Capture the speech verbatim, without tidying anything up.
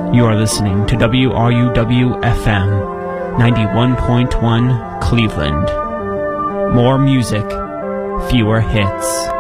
You are listening to W R U W F M ninety-one point one Cleveland. More music, fewer hits.